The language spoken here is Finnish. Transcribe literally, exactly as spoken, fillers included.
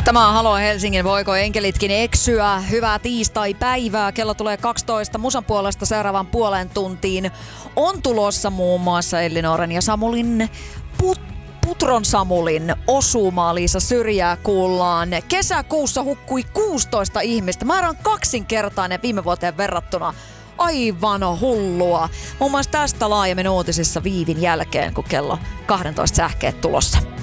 Tämä on Halo Helsingin, voiko enkelitkin eksyä? Hyvää tiistai-päivää. Kello tulee kaksitoista. Musan puolesta seuraavan puolen tuntiin on tulossa muun muassa Ellinoren ja Samulin put- Putron Samulin osuma. Liisa Syrjää kuullaan. Kesäkuussa hukkui kuusitoista ihmistä. Määrä on kaksinkertainen viime vuoteen verrattuna. Aivan hullua. Muun muassa tästä laajemmin uutisissa viivin jälkeen, kun kello kaksitoista sähkeet tulossa.